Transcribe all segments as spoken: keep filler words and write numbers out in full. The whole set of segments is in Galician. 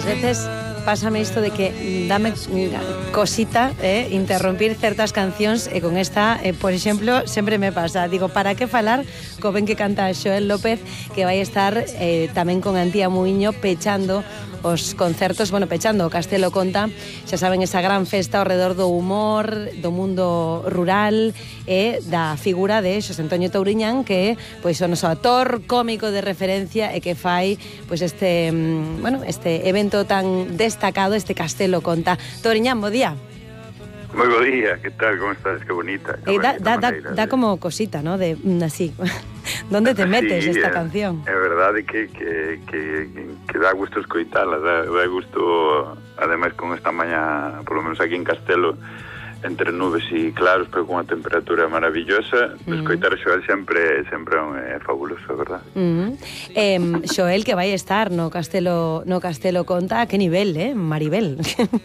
ás veces pásame isto de que dame cosita eh, interrompir certas cancións e con esta, eh, por exemplo, sempre me pasa, digo, para que falar co ben que canta Xoel López, que vai estar eh, tamén con Antía Muiño pechando os concertos, bueno, pechando o Castelo Conta, xa saben, esa gran festa ao redor do humor, do mundo rural e da figura de Xosé Antonio Touriñán, que é pois o noso actor cómico de referencia e que fai pois este, bueno, este evento tan destacado, este Castelo Conta. Touriñán, bo día. Moi bo día, que tal, como estás? Que bonita. Eh, da, da, da, da como cosita, ¿no? De así. ¿Dónde te metes sí, esta é, canción? É verdade que, que, que, que dá gusto escoitala, dá, dá gusto, ademais con esta mañá, por lo menos aquí en Castelo, entre nubes e claros, pero con unha temperatura maravillosa, uh-huh. Escoitar a Xoel sempre, sempre é fabuloso, é verdade. Uh-huh. eh, Xoel, que vai estar no Castelo, no Castelo Conta, a que nivel, eh? Maribel.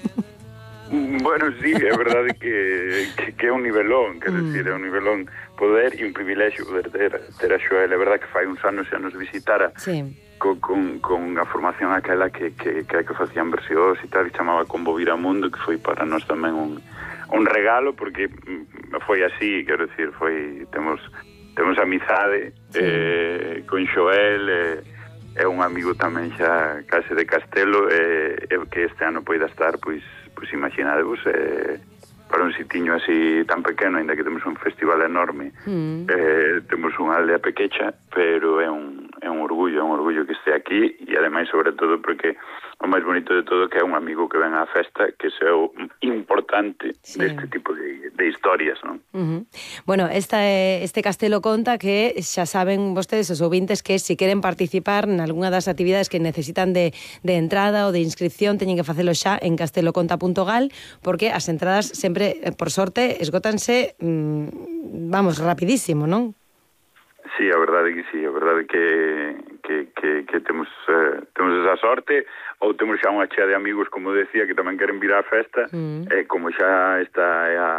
Bueno, sí, é verdade que, que, que é un nivelón, quer mm. decir, é un nivelón poder e un privilexio poder ter, ter a Xoel. É verdade que fai uns anos xa nos visitara sí. co, con, con a formación aquela que, que, que, que facían versións e tal, que chamaba Combo Viramundo, que foi para nós tamén un, un regalo, porque foi así, quero decir, foi, temos, temos amizade sí. eh, con Xoel, eh, é un amigo tamén xa case de Castelo, eh, eh, que este ano poida estar, pois, pois imaginadevos, eh, para un sitiño así tan pequeno, ainda que temos un festival enorme, mm. eh, temos unha aldea pequecha, pero é un, é un orgullo, é un orgullo que este aquí, e ademais, sobre todo, porque o máis bonito de todo que é un amigo que ven á festa, que é o importante sí. deste tipo de, de historias, non? Uh-huh. Bueno, esta, este Castelo Conta que xa saben vostedes, os ouvintes, que se queren participar en algunha das actividades que necesitan de, de entrada ou de inscripción, teñen que facelo xa en casteloconta punto gal, porque as entradas sempre, por sorte, esgótanse, mmm, vamos, rapidísimo, non? Sí, a verdade que sí, a verdade que, que, que, que temos, eh, temos esa sorte, ou temos xa unha chea de amigos, como decía, que tamén queren vir á festa, mm. eh, como xa esta é a,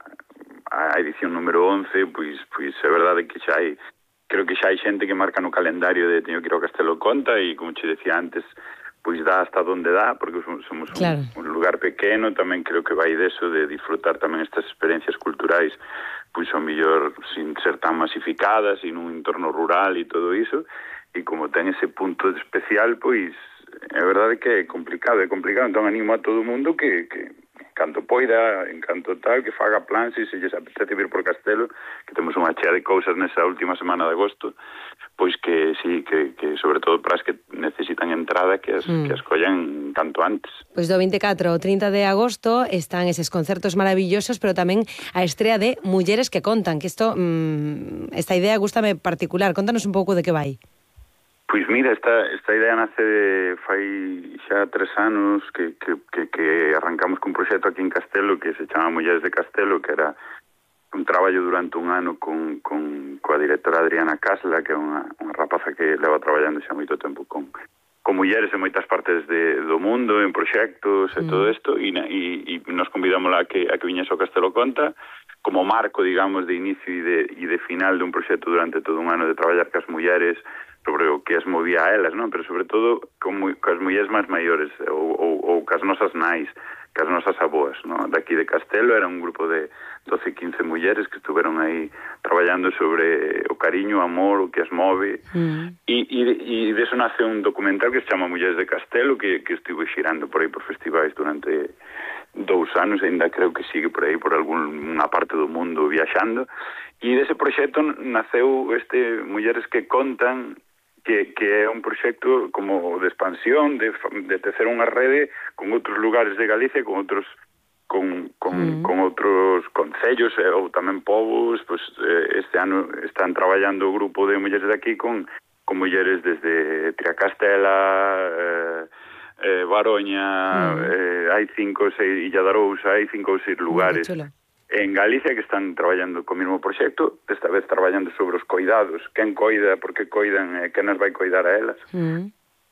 a edición número once, pois, pois é verdade que xa hai, creo que xa hai xente que marca no calendario de teño que ir ao Castelo Conta, e como che decía antes, pois dá hasta donde dá, porque somos claro. un, un lugar pequeno, tamén creo que vai deso de disfrutar tamén estas experiencias culturais, pois ao mellor sin ser tan masificadas, sin un entorno rural e todo iso, e como ten ese punto especial, pois é verdade que é complicado, é complicado, entón animo a todo o mundo que, que canto poida, en canto tal, que faga plans e se lles apetece vir por Castelo, que temos unha chea de cousas nesa última semana de agosto, pois que sí, que, que sobre todo para as que necesitan entrada, que as, mm. que as collan canto antes. Pois do veinticuatro ao trinta de agosto están eses concertos maravillosos, pero tamén a estrea de Mulleres que Contan, que isto, mmm, esta idea gústame particular. Contanos un pouco de que vai. Pois mira, esta, esta idea nace de fai xa tres anos que, que, que, que arrancamos con un proxecto aquí en Castelo que se chama Mulleres de Castelo, que era un traballo durante un ano con, con coa directora Adriana Casla, que é unha, unha rapaza que leva traballando xa moito tempo con, con mulleres en moitas partes de, do mundo, en proxectos e mm. todo isto, e, e, e nos convidamos a que, a que viñese ao Castelo Conta como marco, digamos, de inicio e de, e de final de un proxecto durante todo un ano de traballar cas mulleres sobre o que as movía a elas, non? Pero sobre todo con as mulleres máis maiores ou, ou, ou cas nosas nais, cas nosas aboas, non? Daqui de Castelo era un grupo de doce, quince mulleres que estuveron aí traballando sobre o cariño, o amor, o que as move. Mm. E, e, e deso nace un documental que se chama Mulleres de Castelo, que, que estivo xirando por aí por festivais durante dous anos, ainda creo que sigue por aí por algunha parte do mundo viaxando. E dese proxecto naceu este Mulleres que Contan, que, que é un proxecto como de expansión, de, de tecer unha rede con outros lugares de Galicia, con outros con, con, mm. con outros concellos eh, ou tamén povos. Pues, eh, este ano están traballando o grupo de mulleres de aquí con, con mulleres desde Triacastela, eh, eh, Baroña, mm. eh, hai cinco ou seis, Illa de Arousa, hai cinco ou seis lugares en Galicia que están traballando co mesmo proxecto, desta vez traballando sobre os coidados, quen coida, por que coidan, e quen nos vai coidar a elas. Mm.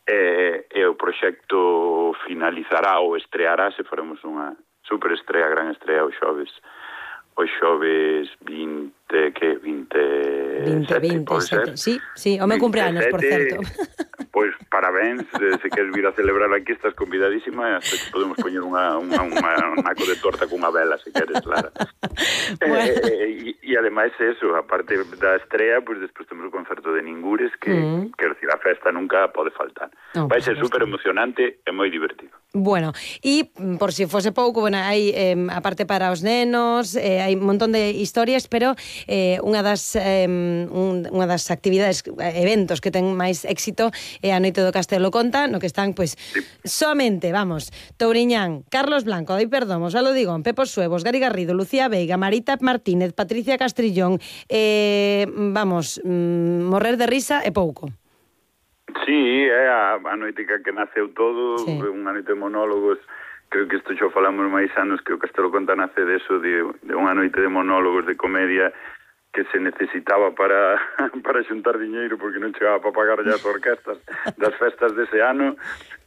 E, e o proxecto finalizará ou estreará, se faremos unha super estrea, gran estrea, o xoves, o xoves vinte que vinte, vinte, sete, sí, sí, o meu cumpleanos, por certo. Pois parabéns, se queres vir a celebrar aquí estás convidadísima, hasta que podemos poñer unha, unha, unha, un naco de torta cunha vela, se queres, Lara. Bueno. Eh, e, e ademais eso, aparte da estrella, pois pues despois temos o concerto de Ningures, que, mm. quero dicir, a festa nunca pode faltar. No, vai ser super emocionante e moi divertido. Bueno, e por si fose pouco, bueno, hai eh, aparte para os nenos, eh, hai un montón de historias, pero eh, unha das eh, un, unha das actividades, eventos que ten máis éxito é a Noite do Castelo Conta, no que están, pois, sí. somente, vamos, Touriñán, Carlos Blanco, Dai Perdomo, Salo Digón, Pepo Suevos, Gari Garrido, Lucía Veiga, Marita Martínez, Patricia Castrillón, eh, vamos, mm, morrer de risa e pouco. Sí, é a, a noite que naceu todo, sí. Unha noite de monólogos, creo que isto xa falamos máis anos, que o Castelo Conta nace deso, de, de unha noite de monólogos, de comedia, que se necesitaba para, para xuntar diñeiro, porque non chegaba para pagar ya as orquestas das festas dese ano,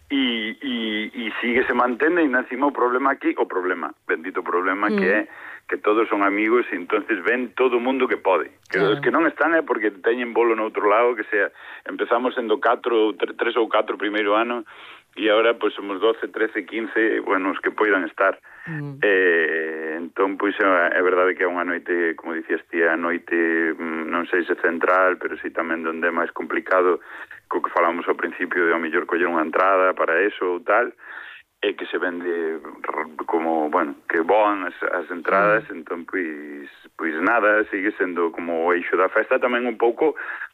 e, e, e sigue se mantendo, e encima o problema aquí, o problema, bendito problema, mm. que é que todos son amigos e entonces ven todo o mundo que pode. Que claro. Os que non están é porque teñen bolo no outro lado, que sea, empezamos sendo catro, tres ou catro primeiro ano, e agora pois somos doce, trece, quince, bueno, os que poidan estar. Mm. Eh, entón, pois, é verdade que é unha noite, como dicías ti, a noite, non sei se central, pero si tamén onde é máis complicado, co que falamos ao principio de ao mellor coller unha entrada para eso ou tal, e que se vende como, bueno, que voan as, as entradas, mm. entón, pois, pois nada, sigue sendo como o eixo da festa, tamén un pouco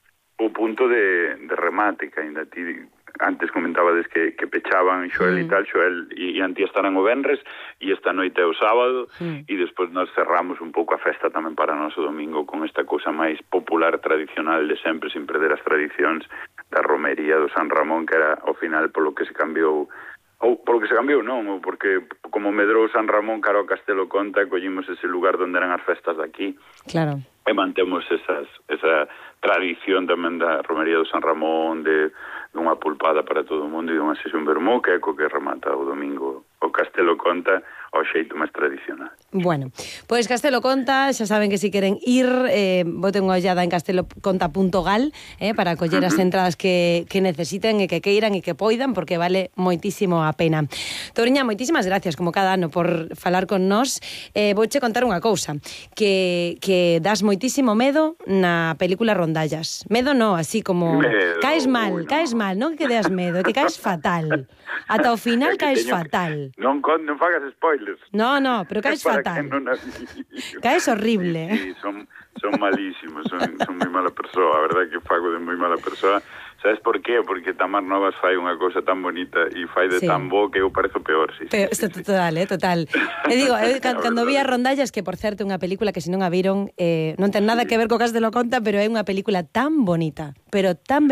o punto de, de remate, que ainda ti antes comentabades que, que pechaban Xoel mm. e tal, Xoel e, e Antía estarán o venres, e esta noite é o sábado, mm. e despois nos cerramos un pouco a festa tamén para noso domingo con esta cousa máis popular, tradicional de sempre, sin perder as tradicións da romería do San Ramón, que era ao final polo que se cambiou, ou polo que se cambiou non, ou porque como medrou San Ramón cara ao Castelo Conta, collimos ese lugar onde eran as festas daqui. Claro. E mantemos esas, esa tradición tamén da romería do San Ramón, de dunha pulpada para todo o mundo e dunha sesión vermú, que é co que remata o domingo o Castelo Conta ao xeito máis tradicional. Bueno, pois Castelo Conta, xa saben que si queren ir, eh, boten unha ollada en casteloconta punto gal eh, para coller uh -huh. as entradas que, que necesiten e que queiran e que poidan, porque vale moitísimo a pena. Touriña, moitísimas gracias, como cada ano, por falar con nós. Eh, vouche contar unha cousa, que, que das moitísimo medo na película Rondallas. Medo no, así como... Medo, caes mal, bueno. caes mal, non que deas medo, que caes fatal. Ata o final caes fatal. Que... Non, non fagas spoilers. No, no, pero caes fatal. Non caes horrible. Sí, sí, son, son malísimos, son, son moi mala persoa, a verdade que fago de moi mala persoa. Sabes por qué? Porque Tamar Novas fai unha cousa tan bonita e fai de sí. tan bo que eu parezo peor. Sí, pero, sí, sí, total, sí. eh, total. E digo, eu, cando vi a Rondallas, que por certo é unha película que se non a viron, eh, non ten nada sí. que ver co Castelo Conta, pero é unha película tan bonita, pero tan